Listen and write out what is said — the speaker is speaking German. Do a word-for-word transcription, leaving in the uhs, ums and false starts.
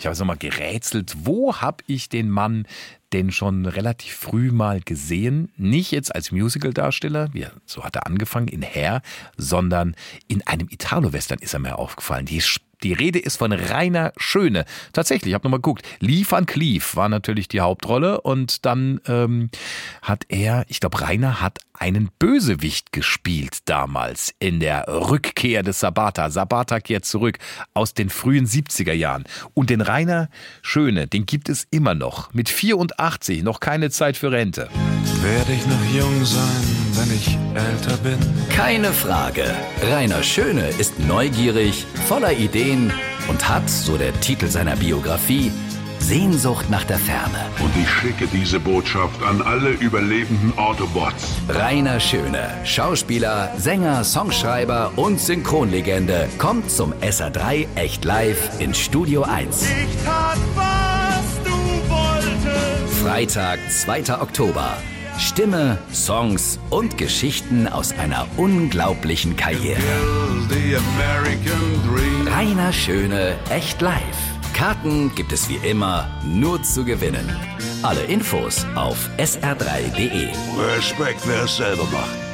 Ich habe so mal gerätselt, wo habe ich den Mann denn schon relativ früh mal gesehen? Nicht jetzt als Musical-Darsteller, wie er, so hat er angefangen, in Hair, sondern in einem Italo-Western ist er mir aufgefallen. Die Die Rede ist von Rainer Schöne. Tatsächlich, ich habe nochmal geguckt. Lee Van Cleef war natürlich die Hauptrolle und dann ähm, hat er, ich glaube Rainer hat einen Bösewicht gespielt damals in der Rückkehr des Sabata. Sabata kehrt zurück aus den frühen siebziger Jahren. Und den Rainer Schöne, den gibt es immer noch. Mit vierundachtzig, noch keine Zeit für Rente. Werde ich noch jung sein, wenn ich älter bin? Keine Frage. Rainer Schöne ist neugierig, voller Ideen und hat, so der Titel seiner Biografie, Sehnsucht nach der Ferne. Und ich schicke diese Botschaft an alle überlebenden Autobots. Rainer Schöne, Schauspieler, Sänger, Songschreiber und Synchronlegende, kommt zum S R drei Echt Live in Studio eins. Ich tat, was du wolltest. Freitag, zweiter Oktober. Stimme, Songs und Geschichten aus einer unglaublichen Karriere. Rainer Schöne, Echt Live. Karten gibt es wie immer nur zu gewinnen. Alle Infos auf s r drei punkt d e. Respekt, wer es selber macht.